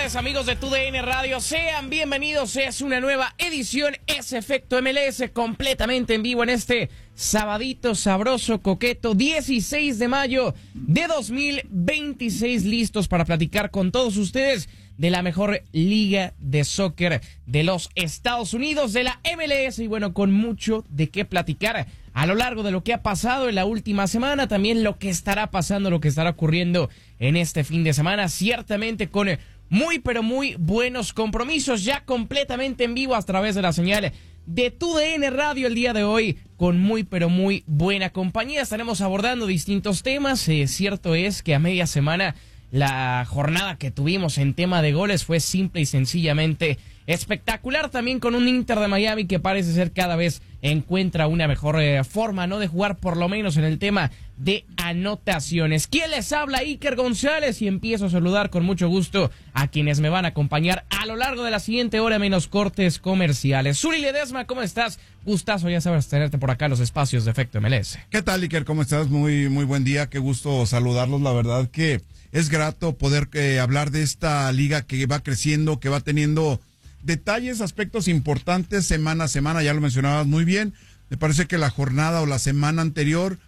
tardes, amigos de TUDN Radio. Sean bienvenidos. Es una nueva edición. Es Efecto MLS completamente en vivo en este sabadito sabroso, coqueto, 16 de mayo de 2026. Listos para platicar con todos ustedes de la mejor liga de soccer de los Estados Unidos, de la MLS. Y bueno, con mucho de qué platicar a lo largo de lo que ha pasado en la última semana, también lo que estará pasando, lo que estará ocurriendo en este fin de semana, ciertamente con muy pero muy buenos compromisos, ya completamente en vivo a través de la señal de TUDN Radio el día de hoy, con muy pero muy buena compañía. Estaremos abordando distintos temas. Cierto es que a media semana la jornada que tuvimos en tema de goles fue simple y sencillamente espectacular, también con un Inter de Miami que parece ser cada vez encuentra una mejor forma, ¿no?, de jugar, por lo menos en el tema de anotaciones. ¿Quién les habla? Iker González, y empiezo a saludar con mucho gusto a quienes me van a acompañar a lo largo de la siguiente hora menos cortes comerciales. Zuli Ledesma, ¿cómo estás? Gustazo, ya sabes, tenerte por acá en los espacios de Efecto MLS. ¿Qué tal, Iker? ¿Cómo estás? Muy buen día, qué gusto saludarlos. La verdad que es grato poder hablar de esta liga que va creciendo, que va teniendo detalles, aspectos importantes semana a semana. Ya lo mencionabas muy bien. Me parece que la jornada o la semana anterior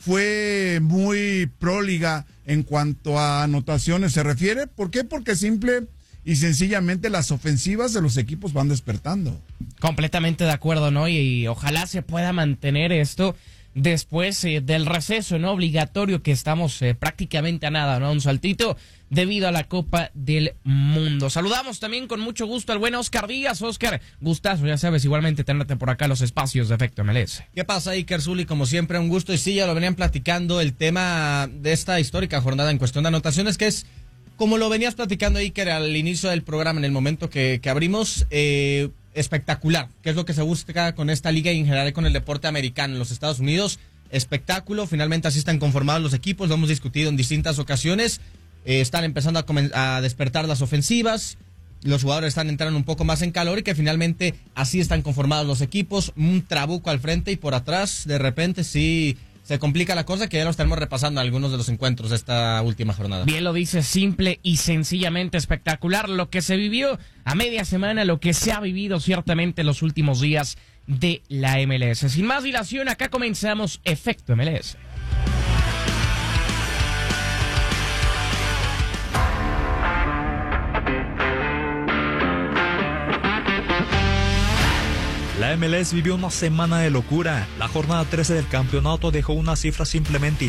fue muy próliga en cuanto a anotaciones se refiere. ¿Por qué? Porque simple y sencillamente las ofensivas de los equipos van despertando. Completamente de acuerdo, ¿no? Y ojalá se pueda mantener esto después del receso, ¿no?, obligatorio, que estamos prácticamente a nada, ¿no?, un saltito debido a la Copa del Mundo. Saludamos también con mucho gusto al buen Oscar Díaz. Oscar, gustazo, ya sabes, igualmente tenerte por acá los espacios de Efecto MLS. ¿Qué pasa, Iker? Zuli, como siempre, un gusto. Y sí, ya lo venían platicando el tema de esta histórica jornada en cuestión de anotaciones, que es, como lo venías platicando, Iker, al inicio del programa, en el momento que abrimos, espectacular, que es lo que se busca con esta liga y en general con el deporte americano en los Estados Unidos. Espectáculo, finalmente así están conformados los equipos, lo hemos discutido en distintas ocasiones. Están empezando a despertar las ofensivas, los jugadores están entrando un poco más en calor y que finalmente así están conformados los equipos. Un trabuco al frente y por atrás, de repente sí se complica la cosa, que ya lo estaremos repasando en algunos de los encuentros de esta última jornada. Bien lo dice, simple y sencillamente espectacular lo que se vivió a media semana, lo que se ha vivido ciertamente en los últimos días de la MLS. Sin más dilación, acá comenzamos Efecto MLS. La MLS vivió una semana de locura. La jornada 13 del campeonato dejó una cifra simplemente